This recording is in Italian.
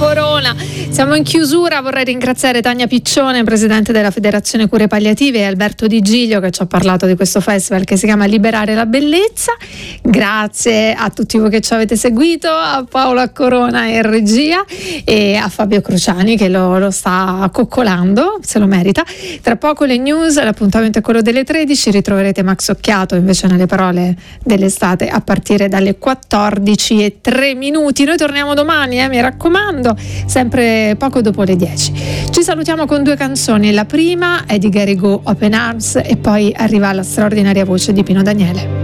Corona. Siamo in chiusura, vorrei ringraziare Tania Piccione, presidente della Federazione Cure Palliative, e Alberto Di Giglio, che ci ha parlato di questo festival che si chiama Liberare la Bellezza. Grazie a tutti voi che ci avete seguito, a Paola Corona in regia e a Fabio Cruciani che lo sta coccolando, se lo merita. Tra poco le news, l'appuntamento è quello delle 13, ritroverete Max Occhiato invece nelle parole dell'estate a partire dalle 14:03. Noi torniamo domani, mi raccomando, sempre poco dopo le 10. Ci salutiamo con 2 canzoni, la prima è di Gary Go, Open Arms, e poi arriva la straordinaria voce di Pino Daniele.